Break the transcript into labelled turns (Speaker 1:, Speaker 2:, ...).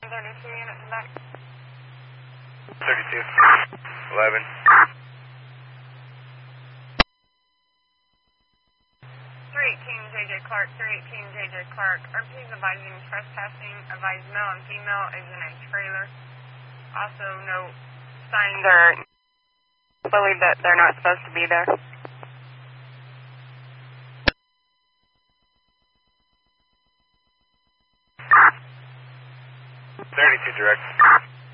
Speaker 1: 32 units back.
Speaker 2: 32. 11.
Speaker 1: 318 JJ Clark, 318 JJ Clark. RP's advising trespassing, advised male and female is in a trailer. Also note signs are believe that they're not supposed to be there.
Speaker 2: 32 direct.